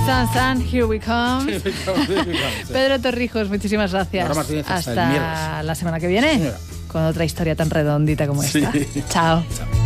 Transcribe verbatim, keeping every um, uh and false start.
San, San, here we come. Here we come, here we come, sí. Pedro Torrijos, muchísimas gracias. Laura Martínez, hasta hasta el miércoles. la semana que viene, Señora. con otra historia tan redondita como Sí. esta. Chao. Chao.